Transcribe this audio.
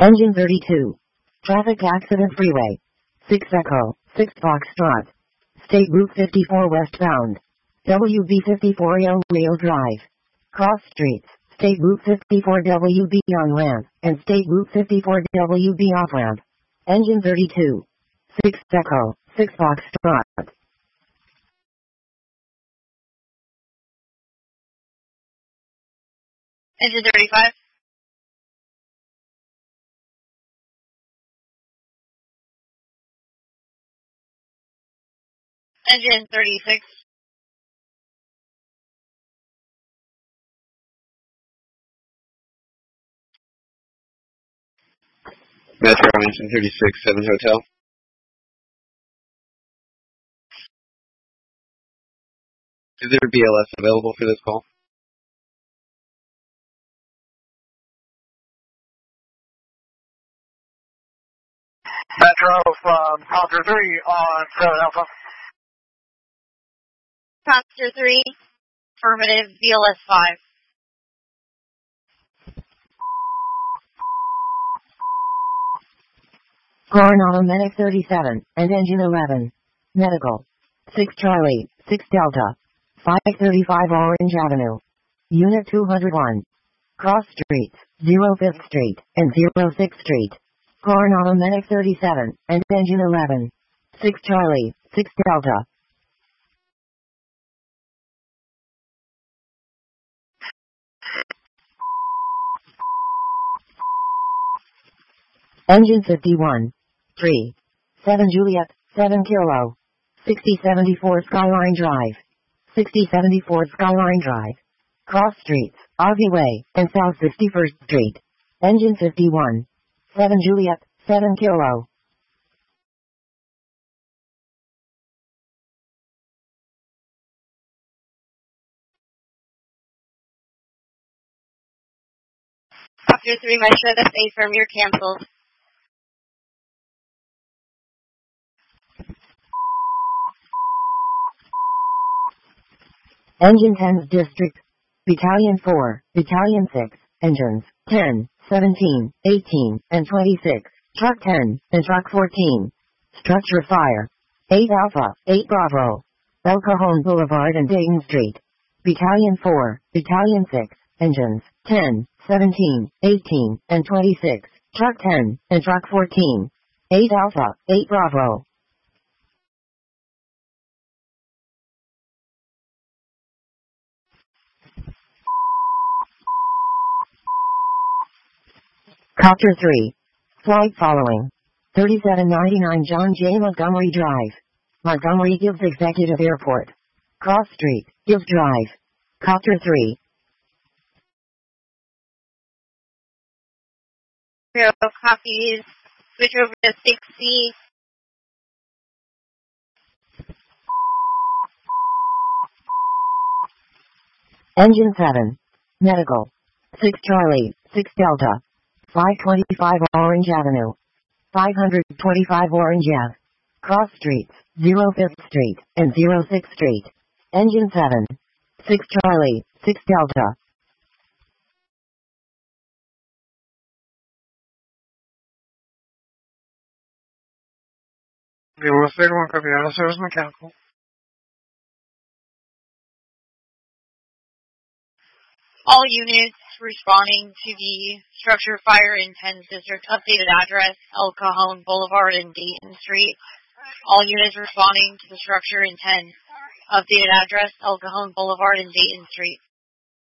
Engine 32. Traffic accident freeway. 6 Echo, 6 Foxtrot. State Route 54 westbound. WB 54 Young Rail Drive. Cross streets. State Route 54 WB on ramp, and State Route 54 WB off ramp. Engine 32. 6 Echo, 6 Foxtrot. Engine 35. Engine 36. Metro Engine 36, 7 Hotel. Is there BLS available for this call? Metro from Copter 3 on 7 Alpha. Copter 3. Affirmative. BLS 5. Coronado Medic 37, and Engine 11. Medical. 6 Charlie, 6 Delta. 535 Orange Avenue. Unit 201. Cross Streets, 05th Street, and 06th Street. Coronado Medic 37, and Engine 11. 6 Charlie, 6 Delta. Engine 51. 3. 7 Juliet, 7 Kilo. 6074 Skyline Drive. 6074 Skyline Drive. Cross Streets, Ozzie Way, and South 51st Street. Engine 51. 7 Juliet, 7 Kilo. Copter 3, my show that's A firm, you're canceled. Engine 10's District. Battalion 4, Battalion 6, Engines 10, 17, 18, and 26. Truck 10, and Truck 14. Structure fire. 8 Alpha, 8 Bravo. El Cajon Boulevard and Dayton Street. Battalion 4, Battalion 6, Engines 10, 17, 18, and 26. Truck 10, and Truck 14. 8 Alpha, 8 Bravo. Copter 3. Flight following. 3799 John J. Montgomery Drive. Montgomery Hills Executive Airport. Cross Street, Hills Drive. Copter 3. Zero copies. Switch over to 6C. Engine 7. Medical. 6 Charlie, 6 Delta. 525 Orange Avenue. 525 Orange Ave. Cross Streets, 05th Street, and 06th Street. Engine 7. 6 Charlie, 6 Delta. BLS 31, copy out of service mechanical. All units responding to the structure fire in 10 District. Updated address, El Cajon Boulevard and Dayton Street. All units responding to the structure in 10. Updated address, El Cajon Boulevard and Dayton Street.